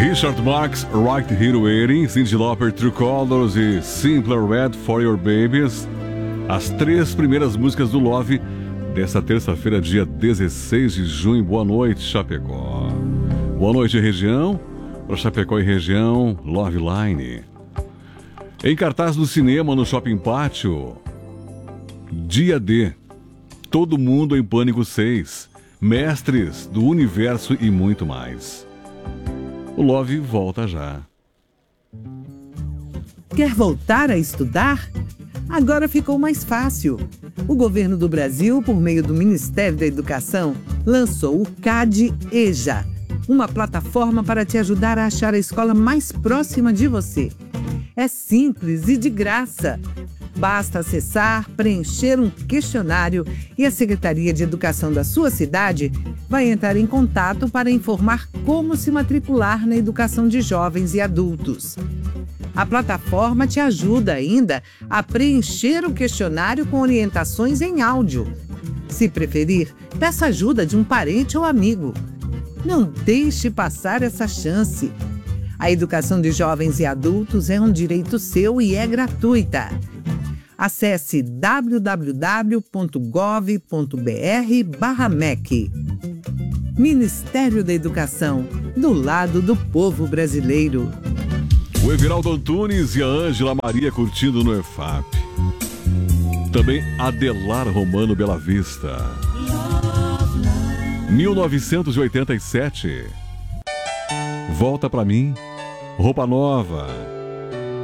Richard Marx, Right Here Waiting, Cyndi Lauper, True Colors e Simpler Red for Your Babies. As 3 primeiras músicas do Love desta terça-feira, dia 16 de junho. Boa noite, Chapecó. Boa noite, região. Para Chapecó e região, Love Line. Em cartaz do cinema, no Shopping Pátio, Dia D, Todo Mundo em Pânico 6, Mestres do Universo e muito mais. O Love volta já. Quer voltar a estudar? Agora ficou mais fácil. O governo do Brasil, por meio do Ministério da Educação, lançou o CAD-EJA, uma plataforma para te ajudar a achar a escola mais próxima de você. É simples e de graça. Basta acessar, preencher um questionário e a Secretaria de Educação da sua cidade vai entrar em contato para informar como se matricular na educação de jovens e adultos. A plataforma te ajuda ainda a preencher o questionário com orientações em áudio. Se preferir, peça ajuda de um parente ou amigo. Não deixe passar essa chance. A educação de jovens e adultos é um direito seu e é gratuita. Acesse www.gov.br/MEC. Ministério da Educação, do lado do povo brasileiro. O Everaldo Antunes e a Ângela Maria curtindo no EFAP. Também Adelar Romano Bela Vista. 1987. Volta pra mim. Roupa nova.